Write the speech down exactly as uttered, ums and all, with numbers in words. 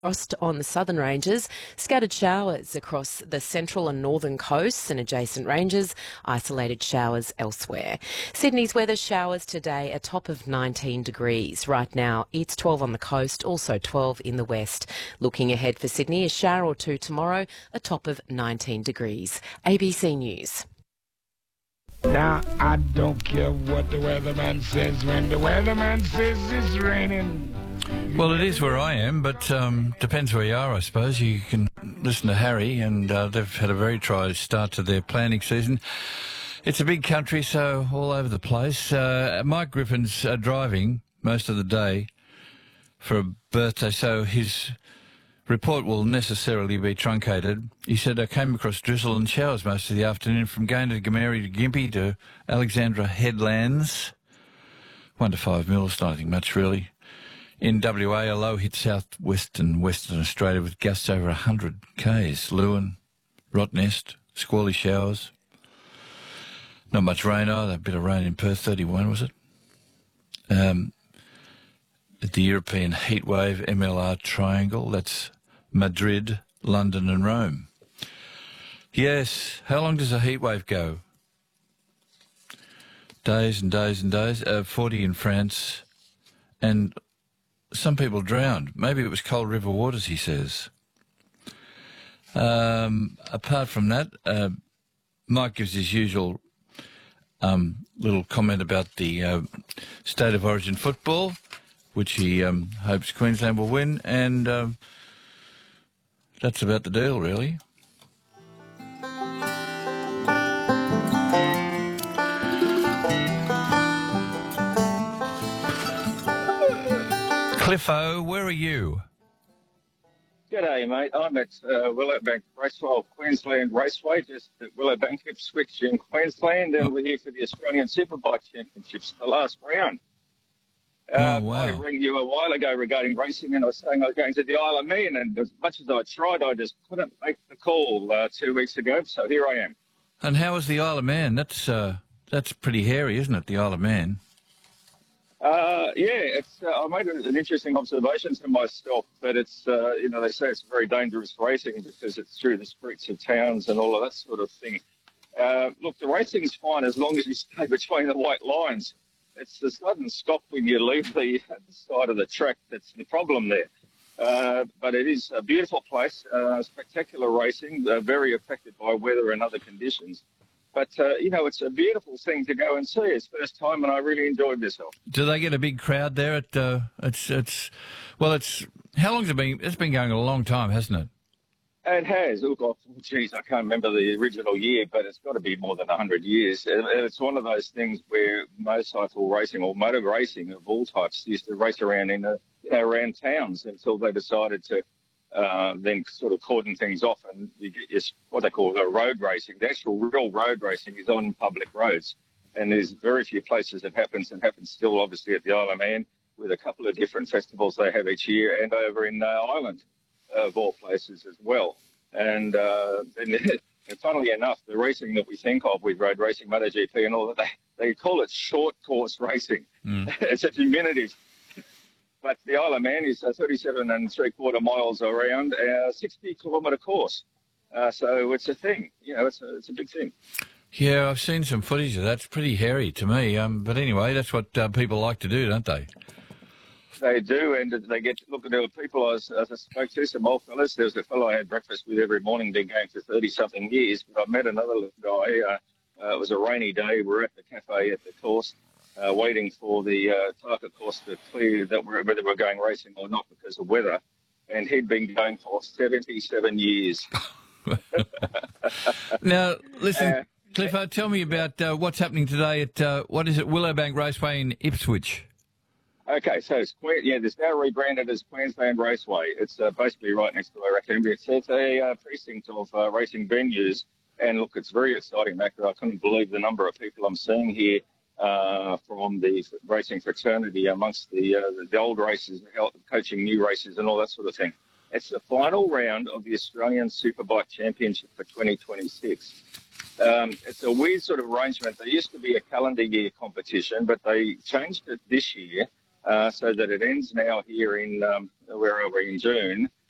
Frost on the southern ranges, scattered showers across the central and northern coasts and adjacent ranges, isolated showers elsewhere. Sydney's weather: showers today, a top of nineteen degrees. Right now it's twelve on the coast, also twelve in the west. Looking ahead for Sydney, a shower or two tomorrow, a top of nineteen degrees. A B C News. Now, I don't care what the weatherman says when the weatherman says it's raining. Well, it is where I am, but um, depends where you are, I suppose. You can listen to Harry, and uh, they've had a very try start to their planting season. It's a big country, so all over the place. Uh, Mike Griffin's uh, driving most of the day for a birthday, so his report will necessarily be truncated. He said, I came across drizzle and showers most of the afternoon from Gayndah to Gameri to Gympie to Alexandra Headlands. One to five mils, nothing much really. In W A, a low hit south-west and western Australia with gusts over one hundred k's. Lewin, Rottnest, squally showers. Not much rain either. A bit of rain in Perth, thirty-one, was it? Um, the European heatwave M L R triangle, that's Madrid, London and Rome. Yes, how long does a heatwave go? Days and days and days. Uh, forty in France, and some people drowned. Maybe it was cold river waters, he says. Um, apart from that, uh, Mike gives his usual um, little comment about the uh, state of origin football, which he um, hopes Queensland will win, and um, that's about the deal, really. Cliffo, where are you? G'day, mate. I'm at uh, Willowbank Raceway, Queensland Raceway, just at Willowbank, Ipswich in Queensland, and we're here for the Australian Superbike Championships, the last round. Uh, Oh, wow. I rang you a while ago regarding racing, and I was saying I was going to the Isle of Man, and as much as I tried, I just couldn't make the call uh, two weeks ago, so here I am. And how was the Isle of Man? That's uh, that's pretty hairy, isn't it, the Isle of Man? Uh, yeah, it's. Uh, I made an interesting observation to myself that it's, uh, you know, they say it's very dangerous racing because it's through the streets of towns and all of that sort of thing. Uh, look, the racing's fine as long as you stay between the white lines. It's the sudden stop when you leave the, the side of the track that's the problem there. Uh, but it is a beautiful place, uh, spectacular racing, uh, very affected by weather and other conditions. But, uh, you know, it's a beautiful thing to go and see. It's first time, and I really enjoyed myself. Do they get a big crowd there? At uh, it's it's well, it's how long's it been? It's been going a long time, hasn't it? It has. Look, oh, geez, I can't remember the original year, but it's got to be more than one hundred years. And it's one of those things where motorcycle racing or motor racing of all types used to race around in, a, you know, around towns until they decided to uh, then sort of cordon things off, and you get your, what they call the road racing. The actual real road racing is on public roads, and there's very few places that happens, and happens still obviously at the Isle of Man with a couple of different festivals they have each year, and over in uh, Ireland, uh, of all places as well. And, uh, and, and funnily enough, the racing that we think of with road racing, MotoGP and all that, they, they call it short course racing. Mm. It's a diminutive. But the Isle of Man is uh, thirty-seven and three quarter miles around, a sixty kilometre course. Uh, so it's a thing, you know, it's a, it's a big thing. Yeah, I've seen some footage of that. It's pretty hairy to me. Um, but anyway, that's what uh, people like to do, don't they? They do, and they get to look at the people I, was, I spoke to, some old fellas. There was a fellow I had breakfast with every morning, been going for thirty-something years. But I met another little guy. Uh, uh, it was a rainy day. We're at the cafe at the course, uh, waiting for the uh, Tarka course to clear that we're, whether we're going racing or not because of weather. And he'd been going for seventy-seven years. Now, listen, uh, Cliffo, tell me about uh, what's happening today at, uh, what is it, Willowbank Raceway in Ipswich? Okay, so it's, yeah, it's now rebranded as Queensland Raceway. It's uh, basically right next to Arakan. It's, it's a uh, precinct of uh, racing venues, and look, it's very exciting, Mac. I couldn't believe the number of people I'm seeing here uh, from the racing fraternity amongst the, uh, the old races, coaching new races and all that sort of thing. It's the final round of the Australian Superbike Championship for twenty twenty-six. Um, it's a weird sort of arrangement. There used to be a calendar year competition, but they changed it this year. Uh, so that it ends now here in, um, where are we, in June,